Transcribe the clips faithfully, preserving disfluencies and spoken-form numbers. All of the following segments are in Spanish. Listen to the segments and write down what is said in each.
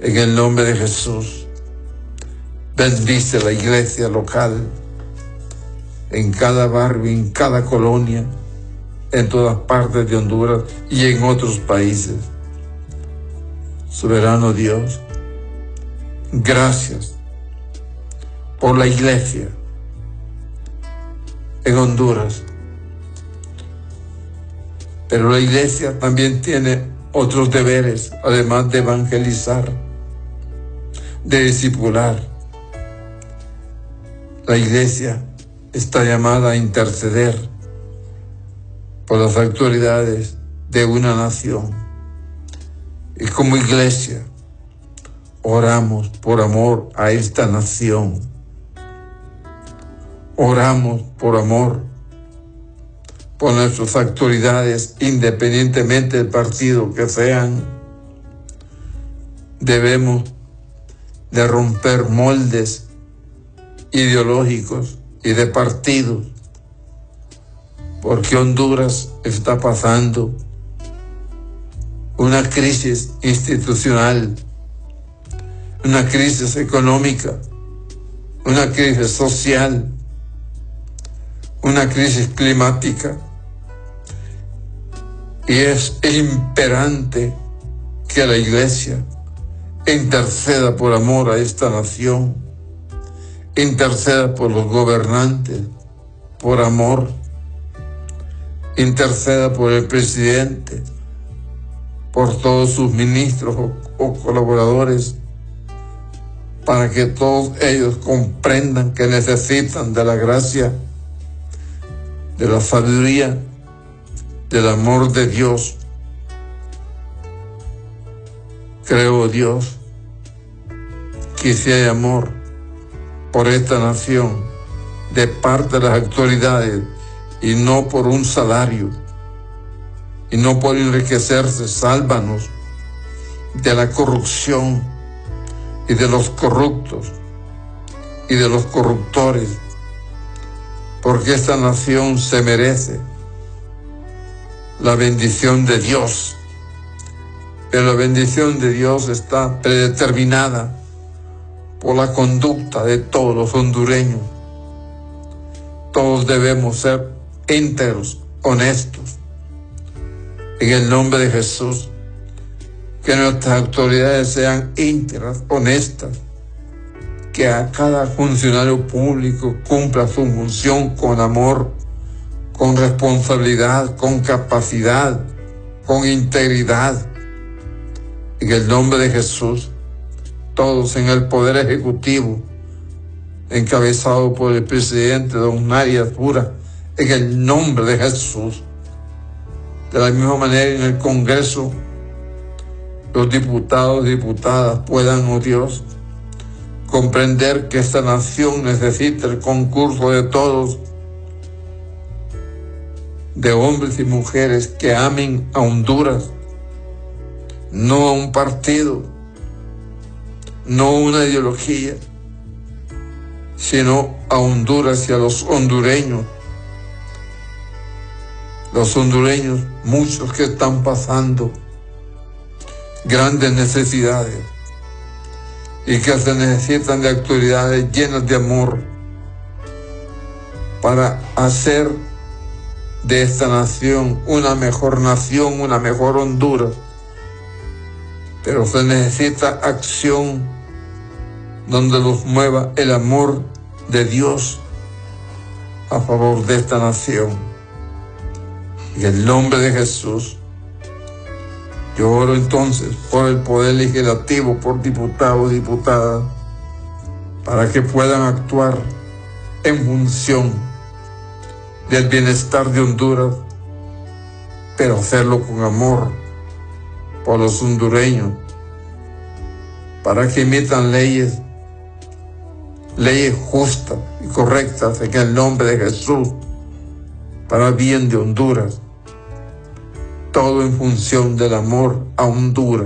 En el nombre de Jesús, bendice la iglesia local, en cada barrio, en cada colonia, en todas partes de Honduras y en otros países. Soberano Dios, gracias por la iglesia en Honduras. Pero la iglesia también tiene otros deberes, además de evangelizar, de discipular. La iglesia está llamada a interceder por las autoridades de una nación. Y como iglesia, oramos por amor a esta nación. Oramos por amor por nuestras autoridades, independientemente del partido que sean. Debemos de romper moldes ideológicos y de partidos, porque Honduras está pasando una crisis institucional, una crisis económica, una crisis social, una crisis climática, y es imperante que la iglesia interceda por amor a esta nación, interceda por los gobernantes, por amor, interceda por el presidente, por todos sus ministros o, o colaboradores, para que todos ellos comprendan que necesitan de la gracia, de la sabiduría, del amor de Dios. Creo, Dios, que si hay amor por esta nación de parte de las autoridades y no por un salario y no por enriquecerse, sálvanos de la corrupción y de los corruptos y de los corruptores, porque esta nación se merece la bendición de Dios. Pero la bendición de Dios está predeterminada por la conducta de todos los hondureños. Todos debemos ser íntegros, honestos. En el nombre de Jesús, que nuestras autoridades sean íntegras, honestas, que a cada funcionario público cumpla su función con amor, con responsabilidad, con capacidad, con integridad. En el nombre de Jesús, todos en el Poder Ejecutivo, encabezado por el presidente don Narias Pura, en el nombre de Jesús. De la misma manera en el Congreso, los diputados y diputadas puedan, oh Dios, comprender que esta nación necesita el concurso de todos, de hombres y mujeres que amen a Honduras, no a un partido, no a una ideología, sino a Honduras y a los hondureños. Los hondureños, muchos que están pasando grandes necesidades y que se necesitan de autoridades llenas de amor para hacer de esta nación una mejor nación, una mejor Honduras. Pero se necesita acción donde los mueva el amor de Dios a favor de esta nación. En el nombre de Jesús, yo oro entonces por el Poder Legislativo, por diputados y diputadas, para que puedan actuar en función del bienestar de Honduras, pero hacerlo con amor por los hondureños, para que emitan leyes, leyes justas y correctas en el nombre de Jesús, para bien de Honduras, todo en función del amor a Honduras.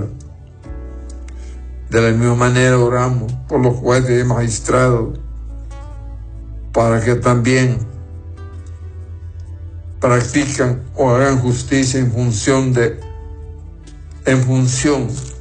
De la misma manera oramos por los jueces y magistrados, para que también practican o hagan justicia en función de, en función